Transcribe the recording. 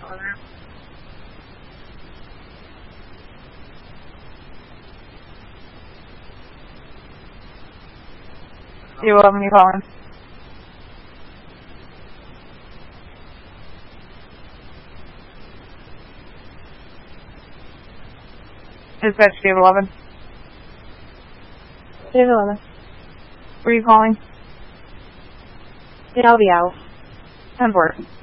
You want me calling? Dispatch Cave 11. Cave 11. Where are you calling? I'll be out. 10-4.